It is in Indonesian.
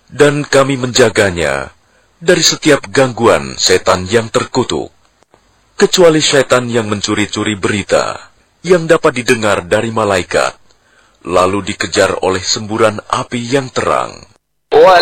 Dan kami menjaganya dari setiap gangguan setan yang terkutuk, kecuali setan yang mencuri-curi berita yang dapat didengar dari malaikat, lalu dikejar oleh semburan api yang terang.